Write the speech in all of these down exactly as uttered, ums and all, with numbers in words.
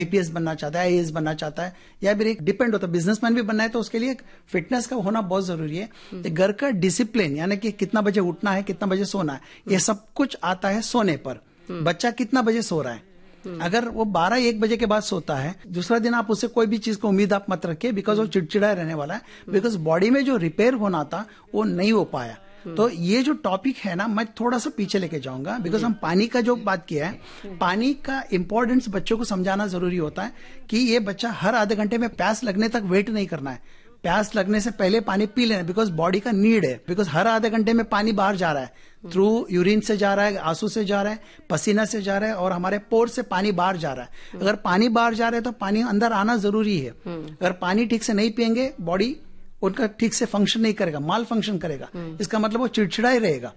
IPS बनना चाहता है, आईएएस बनना चाहता है, या फिर एक डिपेंड होता है बिजनेसमैन भी बनना है, तो उसके लिए फिटनेस का होना बहुत जरूरी है। तो घर का डिसिप्लिन यानी कि कितना बजे उठना है, कितना बजे सोना है, ये सब कुछ आता है सोने पर। बच्चा कितना बजे सो रहा है, अगर वो बारह एक बजे के बाद सोता है, दूसरा दिन आप उससे कोई भी चीज को उम्मीद आप मत रखिए, बिकॉज वो चिड़चिड़ा रहने वाला है, बिकॉज बॉडी में जो रिपेयर होना था वो नहीं हो पाया। तो ये जो टॉपिक है ना, मैं थोड़ा सा पीछे लेके जाऊंगा, बिकॉज हम पानी का जो बात किया है, पानी का इंपॉर्टेंस बच्चों को समझाना जरूरी होता है कि ये बच्चा हर आधे घंटे में प्यास लगने तक वेट नहीं करना है, प्यास लगने से पहले पानी पी लेना, बिकॉज बॉडी का नीड है। बिकॉज हर आधे घंटे में पानी बाहर जा रहा है, थ्रू यूरिन से जा रहा है, आंसू से जा रहा है, पसीना से जा रहा है, और हमारे पोर से पानी बाहर जा रहा है। अगर पानी बाहर जा रहा है तो पानी अंदर आना जरूरी है। अगर पानी ठीक से नहीं पियेंगे, बॉडी उनका ठीक से फंक्शन नहीं करेगा, माल फंक्शन करेगा। इसका मतलब वो चिड़चिड़ा ही रहेगा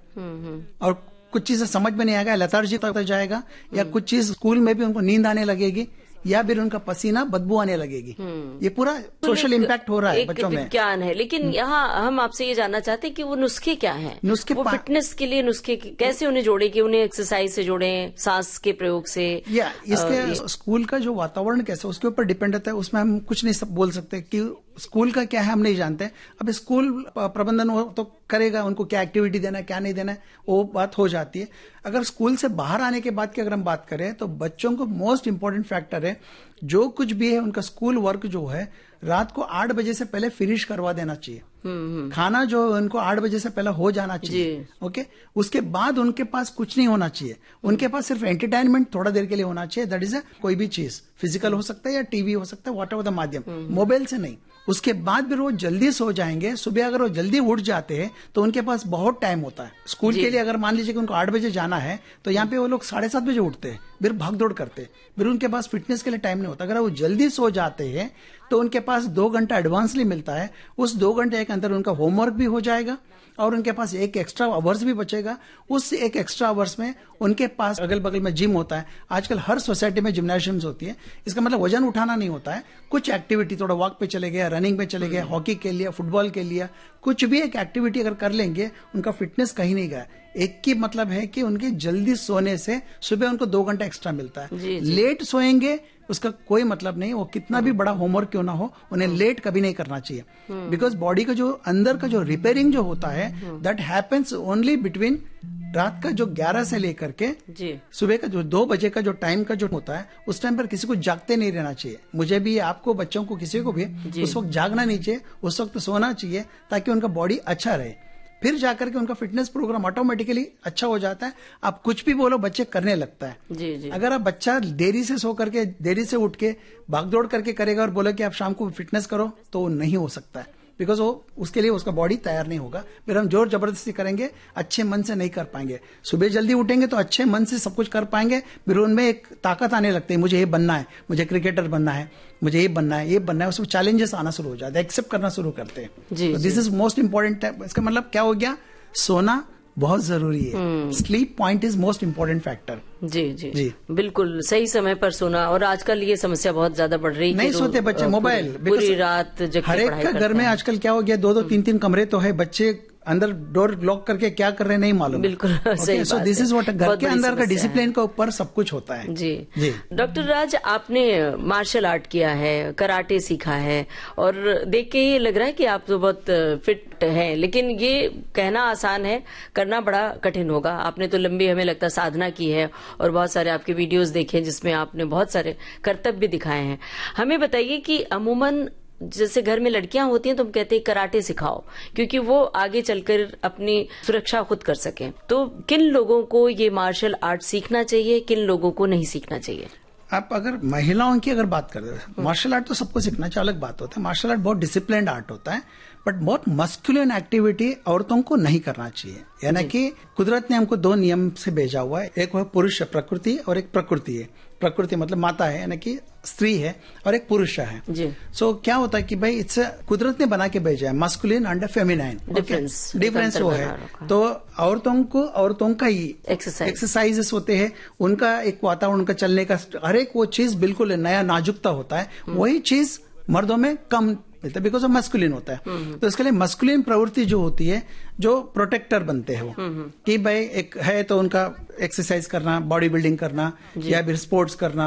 और कुछ चीजें समझ में नहीं आएगा, लेथार्जी तक जाएगा, या कुछ चीज स्कूल में भी उनको नींद आने लगेगी, या फिर उनका पसीना बदबू आने लगेगी। ये पूरा सोशल इम्पैक्ट हो रहा है बच्चों में। विज्ञान है, लेकिन यहाँ हम आपसे ये जानना चाहते हैं कि वो नुस्खे क्या हैं, नुस्खे वो फिटनेस के लिए नुस्खे कैसे उन्हें जोड़े, कि उन्हें एक्सरसाइज से जोड़े, सांस के प्रयोग से, या इसके स्कूल का जो वातावरण कैसा उसके ऊपर डिपेंड रहता है। उसमें हम कुछ नहीं सब बोल सकते कि स्कूल का क्या है, हम नहीं जानते। अब स्कूल प्रबंधन वो तो करेगा, उनको क्या एक्टिविटी देना है, क्या नहीं देना है, वो बात हो जाती है। अगर स्कूल से बाहर आने के बाद की अगर हम बात करें, तो बच्चों को मोस्ट इंपॉर्टेंट फैक्टर है, जो कुछ भी है उनका स्कूल वर्क जो है रात को आठ बजे से पहले फिनिश करवा देना चाहिए। खाना जो है उनको आठ बजे से पहले हो जाना चाहिए। ओके, उसके बाद उनके पास कुछ नहीं होना चाहिए, उनके पास सिर्फ एंटरटेनमेंट थोड़ा देर के लिए होना चाहिए। दैट इज अ कोई भी चीज, फिजिकल हो सकता है या टीवी हो सकता है, व्हाट एवर द माध्यम, मोबाइल से नहीं। उसके बाद फिर वो जल्दी सो जाएंगे। सुबह अगर वो जल्दी उठ जाते हैं तो उनके पास बहुत टाइम होता है स्कूल के लिए। अगर मान लीजिए कि उनको आठ बजे जाना है, तो यहाँ पे वो लोग साढ़े सात बजे उठते हैं, फिर भाग दौड़ करते हैं, फिर उनके पास फिटनेस के लिए टाइम नहीं होता। अगर वो जल्दी सो जाते हैं तो उनके पास दो घंटा एडवांसली मिलता है, उस दो घंटे के अंदर उनका होमवर्क भी हो जाएगा और उनके पास एक एक्स्ट्रा आवर्स भी बचेगा। उस एक एक्स्ट्रा आवर्स में उनके पास अगल बगल में जिम होता है, आजकल हर सोसाइटी में जिम्नाशियम्स होती है। इसका मतलब वजन उठाना नहीं होता है, कुछ एक्टिविटी, थोड़ा वॉक पे चले गए, रनिंग पे चले गए, हॉकी के लिए, फुटबॉल के लिए, कुछ भी एक एक्टिविटी अगर कर लेंगे, उनका फिटनेस कहीं नहीं गया। एक की मतलब है कि उनके जल्दी सोने से सुबह उनको दो घंटा एक्स्ट्रा मिलता है। जी, जी। लेट सोएंगे उसका कोई मतलब नहीं, वो कितना भी बड़ा होमवर्क क्यों ना हो, उन्हें लेट कभी नहीं करना चाहिए। बिकॉज बॉडी का जो अंदर का जो रिपेयरिंग जो होता है, दैट हैपेंस ओनली बिटवीन रात का जो ग्यारह से लेकर के सुबह का जो दो बजे का जो टाइम का जो होता है, उस टाइम पर किसी को जागते नहीं रहना चाहिए। मुझे भी, आपको, बच्चों को, किसी को भी उस वक्त जागना नहीं चाहिए, उस वक्त सोना चाहिए, ताकि उनका बॉडी अच्छा रहे। फिर जाकर के उनका फिटनेस प्रोग्राम ऑटोमेटिकली अच्छा हो जाता है। आप कुछ भी बोलो, बच्चे करने लगता है। जी, जी। अगर आप बच्चा देरी से सो करके, देरी से उठ के भागदौड़ करके करेगा और बोले कि आप शाम को फिटनेस करो, तो वो नहीं हो सकता है, बिकॉज वो उसके लिए उसका बॉडी तैयार नहीं होगा। फिर हम जोर जबरदस्ती करेंगे, अच्छे मन से नहीं कर पाएंगे। सुबह जल्दी उठेंगे तो अच्छे मन से सब कुछ कर पाएंगे, फिर उनमें एक ताकत आने लगती है, मुझे ये बनना है, मुझे क्रिकेटर बनना है, मुझे ये बनना है, ये बनना है, उसमें चैलेंजेस आना शुरू हो जाते हैं, एक्सेप्ट करना शुरू करते हैं। This is most important. इसका मतलब क्या हो गया, सोना बहुत जरूरी है। Sleep point is most important factor. जी, जी जी बिल्कुल सही समय पर सोना। और आजकल ये समस्या बहुत ज्यादा बढ़ रही है, नहीं सोते बच्चे, मोबाइल पूरी रात जग के हर एक का घर में आजकल क्या हो गया, दो दो तीन तीन कमरे तो है, बच्चे अंदर डोर लॉक करके क्या कर रहे हैं नहीं मालूम। बिल्कुल सही। सो दिस इज व्हाट, घर के अंदर का डिसिप्लिन के ऊपर सब कुछ होता है। जी जी। डॉक्टर राज, आपने मार्शल आर्ट किया है, कराटे सीखा है, और देख के ये लग रहा है कि आप तो बहुत फिट हैं, लेकिन ये कहना आसान है, करना बड़ा कठिन होगा। आपने तो लंबी, हमें लगता है, साधना की है, और बहुत सारे आपके वीडियोस देखे जिसमें आपने बहुत सारे करतब भी दिखाए हैं। हमें बताइए कि अमूमन जैसे घर में लड़कियां होती हैं तो हम कहते हैं कराटे सिखाओ, क्योंकि वो आगे चलकर अपनी सुरक्षा खुद कर सकें। तो किन लोगों को ये मार्शल आर्ट सीखना चाहिए, किन लोगों को नहीं सीखना चाहिए? आप अगर महिलाओं की अगर बात करें, मार्शल आर्ट तो सबको सीखना चाहिए, अलग बात होता है। मार्शल आर्ट बहुत डिसिप्लिन्ड आर्ट होता है, बट बहुत मस्कुलिन एक्टिविटी औरतों को नहीं करना चाहिए। यानी कि कुदरत ने हमको दो नियम से भेजा हुआ है, एक है पुरुष प्रकृति और एक प्रकृति है। प्रकृति मतलब माता है, यानी कि स्त्री है, और एक पुरुष है। सो so, क्या होता है कि भाई इट्स कुदरत ने बना के भेजा है, masculine and feminine. Difference difference वो है। तो औरतों को, औरतों का ही एक्सरसाइजेस होते हैं, उनका एक वातावरण, उनका चलने का हर एक वो चीज बिल्कुल नया नाजुकता होता है। वही चीज मर्दों में कम मिलता है, बिकॉज ऑफ मस्कुलिन होता है। तो इसके लिए मस्कुलिन प्रवृत्ति जो होती है, जो प्रोटेक्टर बनते हैं वो, कि भाई एक है तो उनका एक्सरसाइज करना, बॉडी बिल्डिंग करना, या फिर स्पोर्ट्स करना,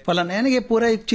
फलन, यानी कि पूरा एक